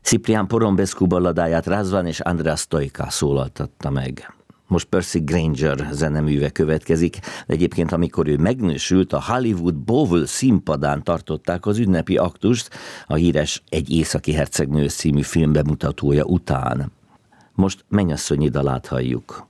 Ciprián Porumboescu balladáját Razvan és András Stoica szólaltatta meg. Most Percy Granger zeneműve következik, de egyébként amikor ő megnősült, a Hollywood Bowl színpadán tartották az ünnepi aktust a híres Egy északi hercegnő című film bemutatója után. Most Mennyasszonyi dalát halljuk.